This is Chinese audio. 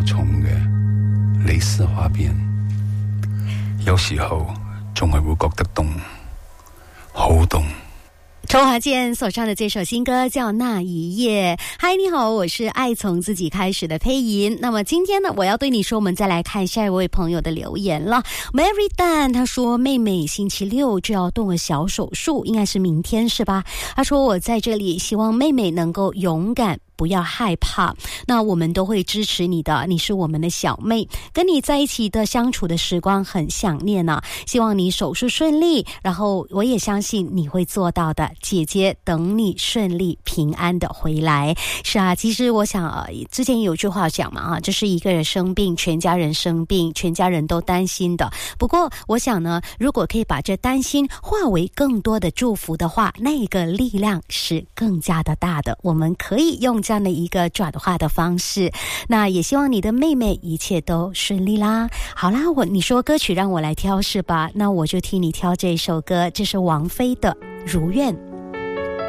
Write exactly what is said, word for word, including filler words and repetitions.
重嘅蕾絲花邊，有時候仲係會覺得凍，好凍。 周华健所唱的这首新歌叫《那一夜》。嗨，你好，我是爱从自己开始的配音。那么今天呢，我要对你说，我们再来看下一位朋友的留言了。Mary Dan 他说，妹妹星期六就要动个小手术，应该是明天是吧？他说我在这里希望妹妹能够勇敢，不要害怕，那我们都会支持你的，你是我们的小妹，跟你在一起的相处的时光很想念啊，希望你手术顺利，然后我也相信你会做到的，姐姐等你顺利平安的回来。是啊，其实我想、呃、之前有句话讲嘛啊，就是一个人生病，全家人生病，全家人都担心的。不过我想呢，如果可以把这担心化为更多的祝福的话，那个力量是更加的大的，我们可以用这样的一个转化的方式。那也希望你的妹妹一切都顺利啦。好啦，我你说歌曲让我来挑是吧？那我就替你挑这首歌，这是王菲的《如愿》。